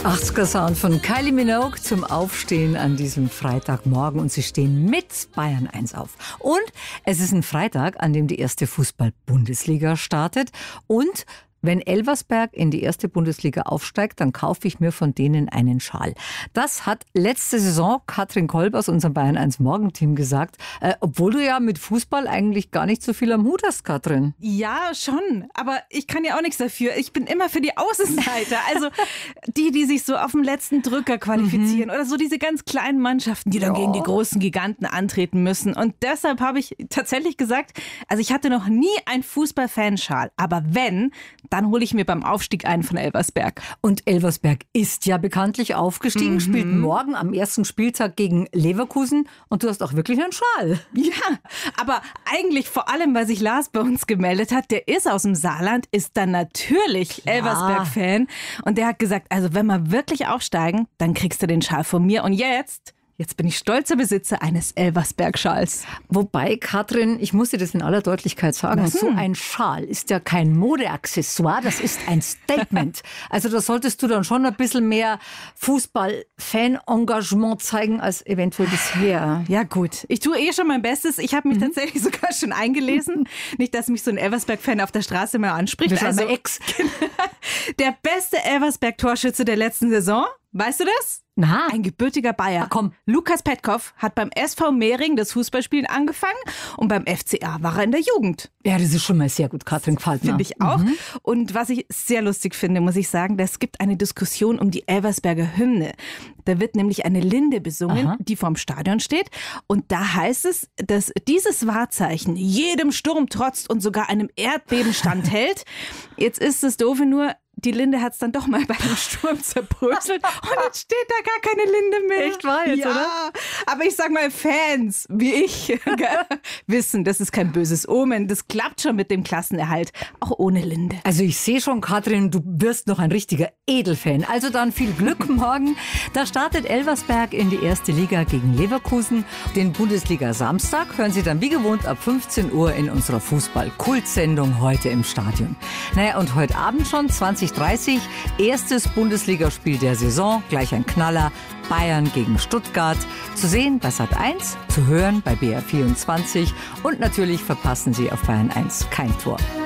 80er-Sound von Kylie Minogue zum Aufstehen an diesem Freitagmorgen. Und sie stehen mit Bayern 1 auf. Und es ist ein Freitag, an dem die erste Fußball-Bundesliga startet. Und wenn Elversberg in die erste Bundesliga aufsteigt, dann kaufe ich mir von denen einen Schal. Das hat letzte Saison Katrin Kolb aus unserem Bayern 1 Morgenteam gesagt. Obwohl du ja mit Fußball eigentlich gar nicht so viel am Hut hast, Katrin. Ja, schon. Aber ich kann ja auch nichts dafür. Ich bin immer für die Außenseiter. Also die sich so auf dem letzten Drücker qualifizieren. Oder so diese ganz kleinen Mannschaften, die dann gegen die großen Giganten antreten müssen. Und deshalb habe ich tatsächlich gesagt, also ich hatte noch nie einen Fußball-Fanschal. Aber wenn, dann hole ich mir beim Aufstieg einen von Elversberg. Und Elversberg ist ja bekanntlich aufgestiegen, spielt morgen am ersten Spieltag gegen Leverkusen. Und du hast auch wirklich einen Schal. Ja, aber eigentlich vor allem, weil sich Lars bei uns gemeldet hat, der ist aus dem Saarland, ist dann natürlich Elversberg-Fan. Und der hat gesagt, also wenn wir wirklich aufsteigen, dann kriegst du den Schal von mir. Und Jetzt bin ich stolzer Besitzer eines Elversberg-Schals. Wobei, Katrin, ich muss dir das in aller Deutlichkeit sagen, so ein Schal ist ja kein Modeaccessoire, das ist ein Statement. Also da solltest du dann schon ein bisschen mehr Fußball-Fan-Engagement zeigen als eventuell bisher. Ja gut, ich tue schon mein Bestes. Ich habe mich tatsächlich sogar schon eingelesen. Nicht, dass mich so ein Elversberg-Fan auf der Straße mehr anspricht. Also Ex. Der beste Elversberg-Torschütze der letzten Saison, weißt du das? Na, ein gebürtiger Bayer. Ach, komm. Lukas Petkov hat beim SV Mehring das Fußballspielen angefangen und beim FCA war er in der Jugend. Ja, das ist schon mal sehr gut, Katrin, gefällt mir. Finde ich auch. Und was ich sehr lustig finde, muss ich sagen, es gibt eine Diskussion um die Elversberger Hymne. Da wird nämlich eine Linde besungen, die vorm Stadion steht. Und da heißt es, dass dieses Wahrzeichen jedem Sturm trotzt und sogar einem Erdbeben standhält. Jetzt ist das Doofe nur, die Linde hat es dann doch mal bei dem Sturm zerbröselt und jetzt steht da gar keine Linde mehr. Echt wahr jetzt, oder? Aber ich sag mal, Fans wie ich wissen, das ist kein böses Omen. Das klappt schon mit dem Klassenerhalt, auch ohne Linde. Also ich sehe schon, Katrin, du wirst noch ein richtiger Edelfan. Also dann viel Glück morgen. Da startet Elversberg in die erste Liga gegen Leverkusen. Den Bundesliga-Samstag hören Sie dann wie gewohnt ab 15 Uhr in unserer Fußball-Kultsendung heute im Stadion. Naja, und heute Abend schon 20:30 erstes Bundesligaspiel der Saison, gleich ein Knaller, Bayern gegen Stuttgart. Zu sehen bei Sat.1, zu hören bei BR24 und natürlich verpassen Sie auf Bayern 1 kein Tor.